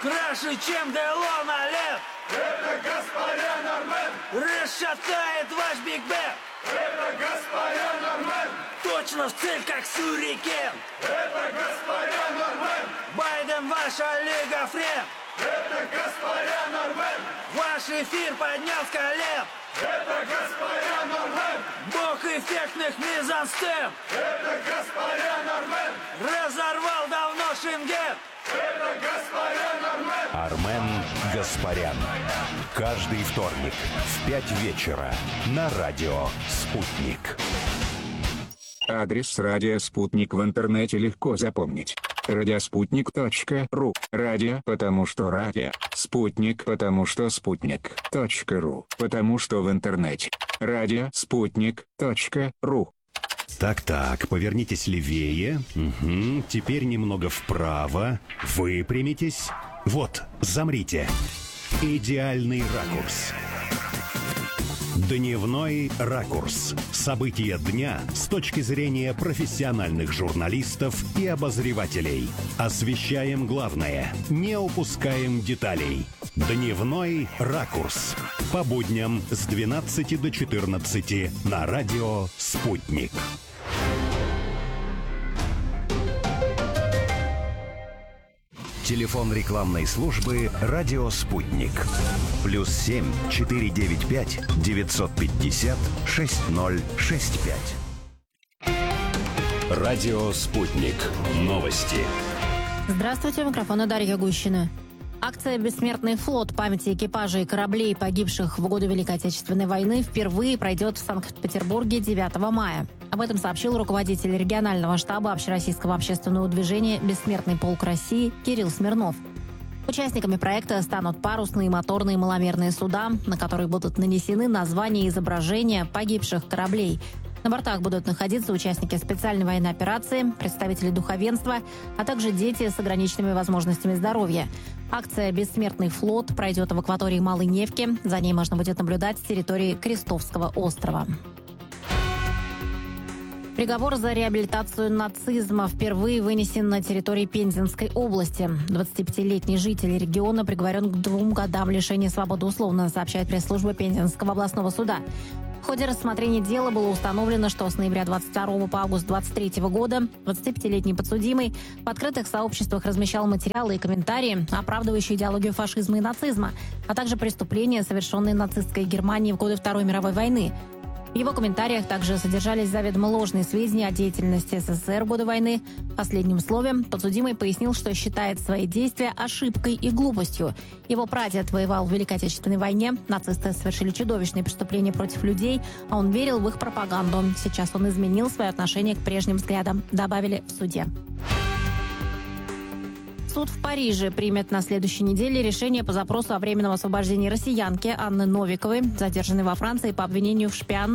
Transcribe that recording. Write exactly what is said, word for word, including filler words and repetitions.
Краше, чем Делон Олег. Это господин Армен. Расшатает ваш Биг Бен. Это господин Армен. Точно в цель, как сюрикен. Это господин Армен. Байден ваша лига френ. Это господин Армен. Ваш эфир поднял с колен. Это господин Армен. Бог эффектных мизансцен. Это господин Армен. Разорвал давно Шенген. Это господин Армен. Армен Гаспарян. Каждый вторник в пять вечера на радио «Спутник». Адрес радио «Спутник» в интернете легко запомнить. радиоспутник точка ру. Радио, потому что радио. Спутник, потому что спутник. Точка ру, потому что в интернете. радио спутник точка ру. Так-так, повернитесь левее. Угу. Теперь немного вправо. Выпрямитесь. Вот, замрите. Идеальный ракурс. Дневной ракурс. События дня с точки зрения профессиональных журналистов и обозревателей. Освещаем главное, не упускаем деталей. Дневной ракурс. По будням с двенадцати до четырнадцати на радио «Спутник». Телефон рекламной службы «Радио Спутник». Плюс семь четыре девять пять девятьсот пятьдесят шесть ноль шесть пять. Радио Спутник. Новости. Здравствуйте, у микрофона Дарья Гущина. Акция «Бессмертный флот» памяти экипажей кораблей, погибших в годы Великой Отечественной войны, впервые пройдет в Санкт-Петербурге девятого мая. Об этом сообщил руководитель регионального штаба общероссийского общественного движения «Бессмертный полк России» Кирилл Смирнов. Участниками проекта станут парусные, моторные, маломерные суда, на которые будут нанесены названия и изображения погибших кораблей. На бортах будут находиться участники специальной военной операции, представители духовенства, а также дети с ограниченными возможностями здоровья. Акция «Бессмертный флот» пройдет в акватории Малой Невки. За ней можно будет наблюдать с территории Крестовского острова. Приговор за реабилитацию нацизма впервые вынесен на территории Пензенской области. двадцатипятилетний житель региона приговорен к двум годам лишения свободы условно, сообщает пресс-служба Пензенского областного суда. В ходе рассмотрения дела было установлено, что с ноября двадцать второго по август двадцать третьего года двадцатипятилетний подсудимый в открытых сообществах размещал материалы и комментарии, оправдывающие идеологию фашизма и нацизма, а также преступления, совершенные нацистской Германией в годы Второй мировой войны. В его комментариях также содержались заведомо ложные сведения о деятельности СССР в годы войны. В последнем слове подсудимый пояснил, что считает свои действия ошибкой и глупостью. Его прадед воевал в Великой Отечественной войне, нацисты совершили чудовищные преступления против людей, а он верил в их пропаганду. Сейчас он изменил свое отношение к прежним взглядам, добавили в суде. Суд в Париже примет на следующей неделе решение по запросу о временном освобождении россиянки Анны Новиковой, задержанной во Франции по обвинению в шпионаже.